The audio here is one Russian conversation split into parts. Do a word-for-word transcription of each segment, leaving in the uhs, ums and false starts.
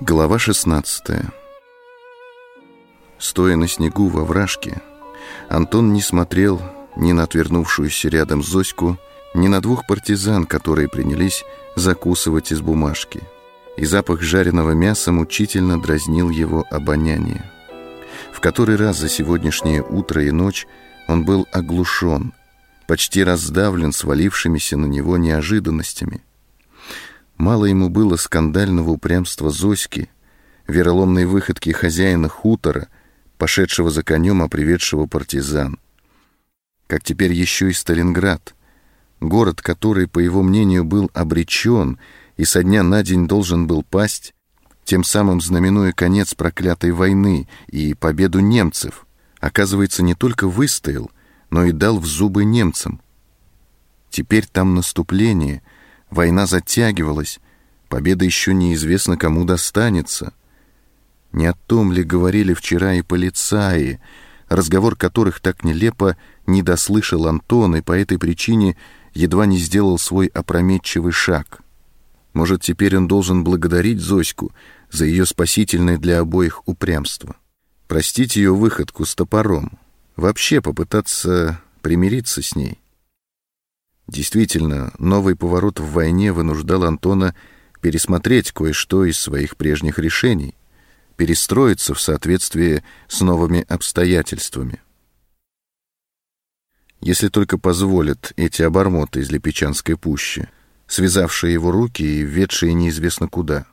Глава шестнадцатая. Стоя на снегу во овражке, Антон не смотрел ни на отвернувшуюся рядом Зоську, ни на двух партизан, которые принялись закусывать из бумажки. И запах жареного мяса мучительно дразнил его обоняние. В который раз за сегодняшнее утро и ночь он был оглушен, почти раздавлен свалившимися на него неожиданностями. Мало ему было скандального упрямства Зоськи, вероломной выходки хозяина хутора, пошедшего за конем, а приведшего партизан. Как теперь еще и Сталинград, город, который, по его мнению, был обречен и со дня на день должен был пасть, тем самым знаменуя конец проклятой войны и победу немцев, оказывается, не только выстоял, но и дал в зубы немцам. Теперь там наступление, война затягивалась, победа еще неизвестно кому достанется. Не о том ли говорили вчера и полицаи, разговор которых так нелепо не дослышал Антон и по этой причине едва не сделал свой опрометчивый шаг. Может, теперь он должен благодарить Зоську за ее спасительное для обоих упрямство, простить ее выходку с топором, вообще попытаться примириться с ней. Действительно, новый поворот в войне вынуждал Антона пересмотреть кое-что из своих прежних решений, перестроиться в соответствии с новыми обстоятельствами. Если только позволят эти обормоты из Липичанской пущи, связавшие его руки и ведшие неизвестно куда.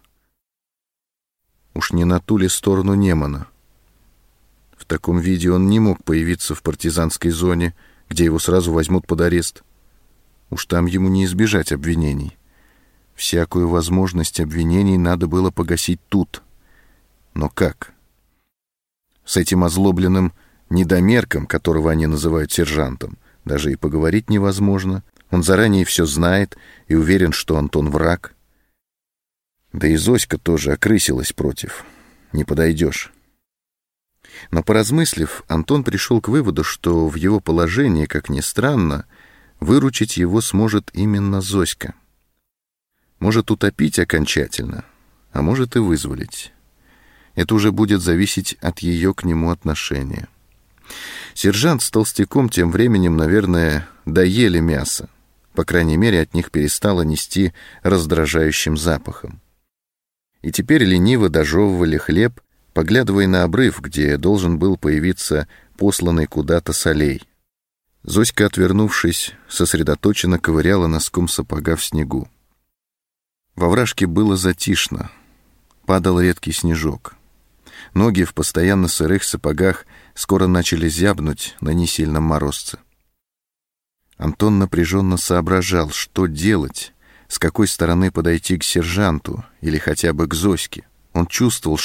Уж не на ту ли сторону Немана? В таком виде он не мог появиться в партизанской зоне, где его сразу возьмут под арест. Уж там ему не избежать обвинений. Всякую возможность обвинений надо было погасить тут. Но как? С этим озлобленным недомерком, которого они называют сержантом, даже и поговорить невозможно. Он заранее все знает и уверен, что Антон враг. Да и Зоська тоже окрысилась против. Не подойдешь. Но поразмыслив, Антон пришел к выводу, что в его положении, как ни странно, выручить его сможет именно Зоська. Может утопить окончательно, а может и вызволить. Это уже будет зависеть от ее к нему отношения. Сержант с толстяком тем временем, наверное, доели мясо. По крайней мере, от них перестало нести раздражающим запахом. И теперь лениво дожевывали хлеб, поглядывая на обрыв, где должен был появиться посланный куда-то солей. Зоська, отвернувшись, сосредоточенно ковыряла носком сапога в снегу. Во овражке было затишно. Падал редкий снежок. Ноги в постоянно сырых сапогах скоро начали зябнуть на несильном морозце. Антон напряженно соображал, что делать, с какой стороны подойти к сержанту или хотя бы к Зоське. Он чувствовал,